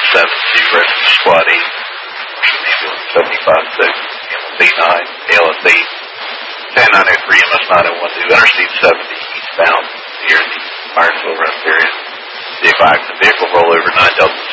72, Rescue Squad 8, Ambulance 75-6, MLB 9, ALS 8, 1093, MS 9012, Interstate 70, eastbound, near the Myronville rest area. The vehicle rollover 9 Delta